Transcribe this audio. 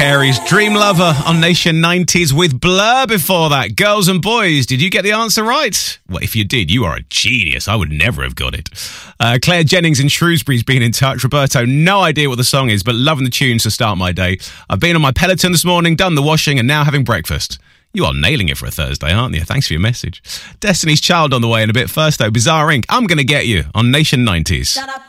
Carey's Dream Lover on Nation 90s with Blur before that. Girls and boys, did you get the answer right? Well, if you did, you are a genius. I would never have got it. Claire Jennings in Shrewsbury's been in touch. Roberto, no idea what the song is, but loving the tunes to start my day. I've been on my Peloton this morning, done the washing, and now having breakfast. You are nailing it for a Thursday, aren't you? Thanks for your message. Destiny's Child on the way in a bit. First, though, Bizarre Inc. I'm Gonna Get You on Nation 90s.